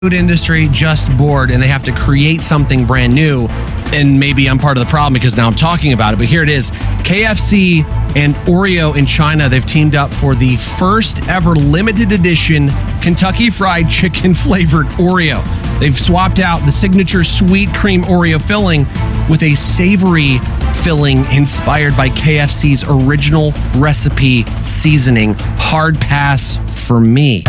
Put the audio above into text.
food industry just bored and they have to create something brand new. And maybe I'm part of the problem because now I'm talking about it. But here it is. KFC and Oreo in China, they've teamed up for the first ever limited edition Kentucky Fried Chicken flavored Oreo. They've swapped out the signature sweet cream Oreo filling with a savory filling inspired by KFC's original recipe seasoning. Hard pass for me.